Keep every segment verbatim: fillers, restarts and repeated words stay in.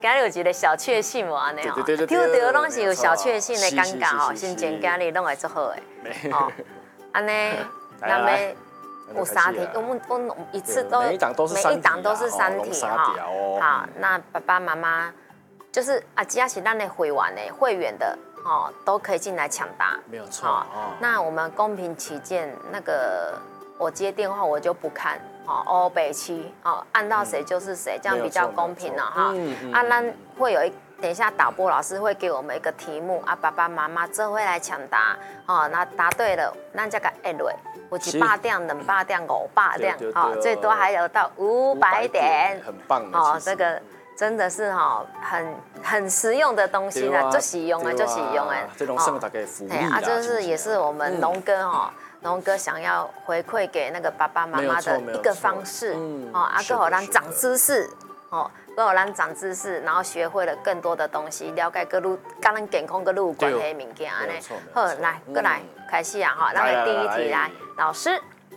今日有一个小确幸无安尼吼， 对对对丢对丢拢是有小确幸的感觉吼， 是是是是心情今日拢会足好的。 没哦，安尼，咱们有三题，我们我们一次都每一档都是每一档都是三题哈。 哦。 好，那爸爸妈妈就是啊，只要是咱的会员的会员的哦，都可以进来抢答。 没有错。哦。 那我们公平起见，那个我接电话我就不看。哦，欧北七哦，按到谁就是谁，这样比较公平了哈。啊，咱会有一等一下导播老师会给我们一个题目啊，爸爸妈妈这会来抢答哦，那答对了，咱这个下落有一百点、两百点、五百点，哦，最多还有到五百点， 很棒哦，这个真的是哈很很实用的东西啦，就实用的就实用的， 这种算大概福利啦。 啊，这是也是我们龙哥哈。龙哥想要回馈给那个爸爸妈妈的一个方式，哦，啊，更好让长知识，哦，更好让长知识，然后学会了更多的东西，了解各路跟咱健康各路有关系的物件，安尼，好，来，过来开始啊，哈，那个第一题来，老师，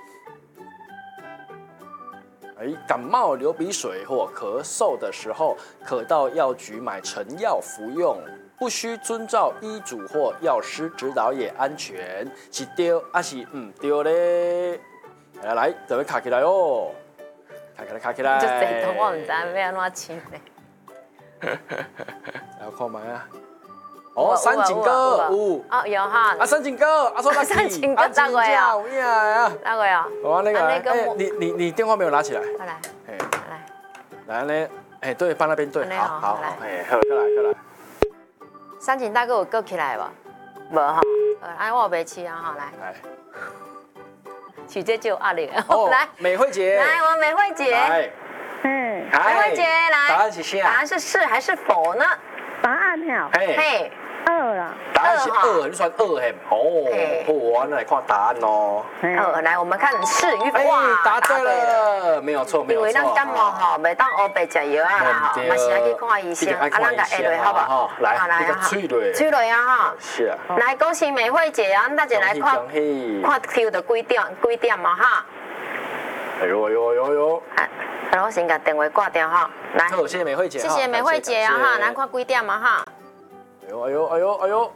哎，感冒、流鼻水或咳嗽的时候，可到药局买成药服用。不需遵照医嘱或药师指导也安全，是对还是唔对咧？来来，准备卡起来哦，卡起来，卡起来。 就这段我唔知要安怎唱咧。 来看麦啊！哦，三井哥有哦有哈。 啊，三井哥，啊，说那三井哥哪位啊？ 有影啊？ 哪位啊？ 我那个，哎，你你你电话没有拿起来？ 来， 哎， 来， 来呢？哎，对，放那边对，好好好，哎，好，过来过来。 三井大哥有搁起来无？无哈，哎，我袂试啊哈，来， 来， 取这就有压力。 哦， 来， 美慧姐， 来，我美慧姐， 嗯， 美慧姐来， 答案是啥？ 答案是是还是否呢？ 答案好， 嘿， 二啦， 答案是二，你选二嘿，哦，好，我来看答案哦。 二，来，我们看是与否。 哇，答对了，没有错，没有错。 因为咱感冒吼，袂当乌白食药啊啦吼，嘛是爱去看医生，啊，咱甲下落好不好？ 来， 来啊，吹落， 吹落啊哈。 是啊。 来，恭喜美慧姐啊，大姐来看，看抽到几点？几点嘛哈？ 哎呦哎呦哎呦哎呦！ 啊，我先把电话挂掉哈。来， 好，谢谢美慧姐， 谢谢美慧姐啊哈，来看几点嘛哈。 哎呦哎呦哎呦哎呦！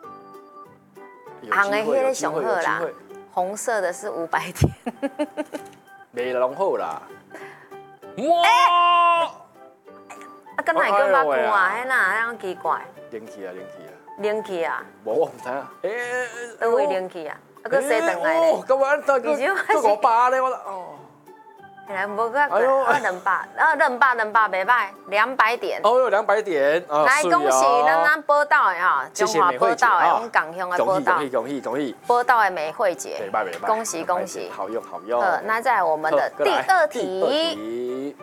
红的迄个上好啦，红色的是五百点。 袂拢好啦。哇！ 啊，敢若会叫目睭啊？迄哪？迄样奇怪。 冷气啊，冷气啊。 冷气啊？ 无我唔知啊。诶， 倒位冷气啊？啊，佮洗转来咧。 哦，咁啊，得个五百咧，我哦。 来，无个啊，两百，啊，两百，两百袂歹，两百点。 哦，有两百点。 来，恭喜咱咱报道的哈，中华报道的，我们港乡的报道。 恭喜恭喜恭喜！ 报道的美慧姐， 袂歹袂歹， 恭喜恭喜， 好用好用。 呃，那在我们的第二题，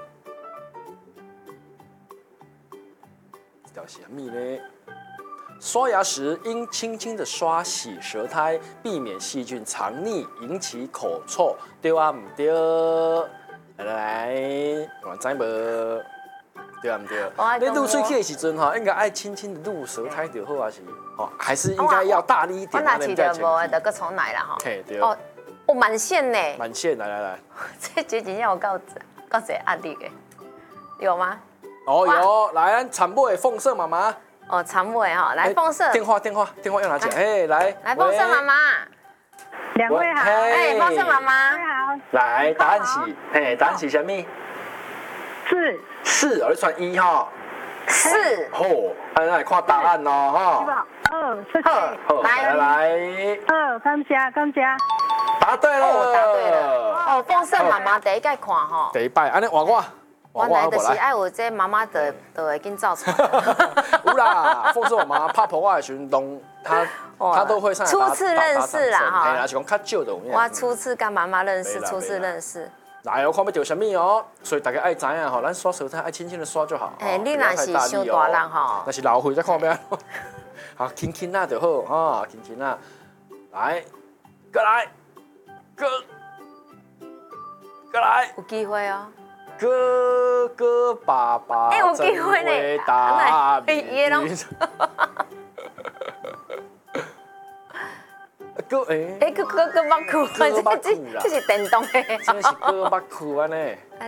叫什么呢？刷牙时应轻轻的刷洗舌苔，避免细菌藏匿，引起口臭，对啊唔对？来来来，我知无？对啊唔对？你入喙齿的时阵哈，应该爱轻轻的入舌苔就好啊是？哦，还是应该要大力一点？ 我拿起的无，就搁重来啦哈。 嘿对。 哦，哦满线呢。 满线，来来来。 这几几要我告告谁压力的？有吗？ 哦有，来产部的凤色妈妈。 哦，长尾哈，来凤色。 电话电话电话要拿起来，哎来。 来凤色妈妈。 两位好， 哎，凤色妈妈好。 来，答案是，嘿，答案是什么？ 四。 四，我算一哈。 四。 好，来来看答案哦哈。 二，谢谢。 好，来来。 二，感谢感谢。 答对了。 哦，答对了。哦，凤色妈妈第一届看吼。 第一摆，安尼换我。 原来就是爱有这妈妈的都会紧照出来。 有啦，凤色妈妈拍婆的时阵，拢她她都会上来。 初次认识啦哈， 哎呀，是讲较少的。 我初次跟妈妈认识，初次认识。 来，我看要钓什么哦，所以大家爱知影吼，咱刷舌苔爱轻轻的刷就好。 哎，你若是伤大人吼， 那是老岁再看咩？好，轻轻啊就好啊，轻轻啊。来，过来，过，过来。 有机会哦。 哥哥爸爸， 哎，有机会呢。 答哎，耶喽。 哥哎， 哎，哥哥哥巴酷， 哥巴酷啦， 这是电动的， 真是哥巴酷安尼。